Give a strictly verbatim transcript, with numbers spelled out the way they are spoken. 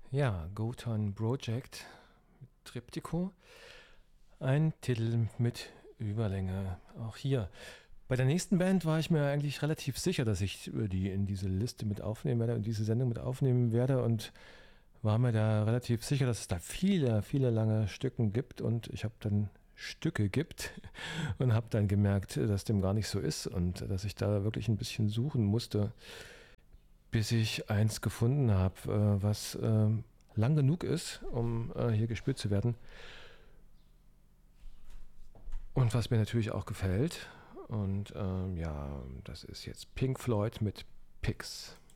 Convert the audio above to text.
Ja, Gotan Project mit Triptycho. Ein Titel mit Überlänge. Auch hier. Bei der nächsten Band war ich mir eigentlich relativ sicher, dass ich die in diese Liste mit aufnehmen werde und diese Sendung mit aufnehmen werde und war mir da relativ sicher, dass es da viele, viele lange Stücken gibt und ich habe dann Stücke gibt und habe dann gemerkt, dass dem gar nicht so ist und dass ich da wirklich ein bisschen suchen musste, bis ich eins gefunden habe, was äh, lang genug ist, um äh, hier gespielt zu werden. Und was mir natürlich auch gefällt. Und ähm, ja, das ist jetzt Pink Floyd mit Pigs.